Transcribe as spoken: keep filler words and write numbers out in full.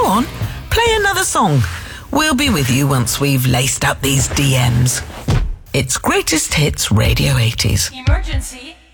Go on, play another song. We'll be with you once we've laced up these D Ms. It's Greatest Hits Radio eighties. Emergency.